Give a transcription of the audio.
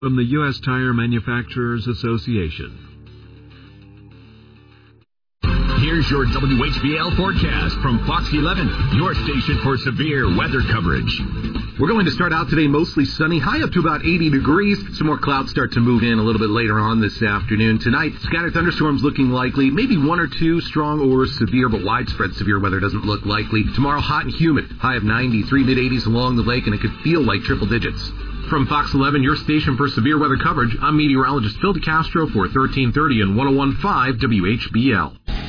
From the U.S. Tire Manufacturers Association. Here's your WHBL forecast from Fox 11, your station for severe weather coverage. We're going to start out today mostly sunny, high up to about 80 degrees. Some more clouds start to move in a little bit later on this afternoon. Tonight, scattered thunderstorms looking likely, maybe one or two strong or severe, but widespread severe weather doesn't look likely. Tomorrow, hot and humid, high of 93, mid-80s along the lake, and it could feel like triple digits. From Fox 11, your station for severe weather coverage, I'm meteorologist Phil DeCastro for 1330 and 101.5 WHBL.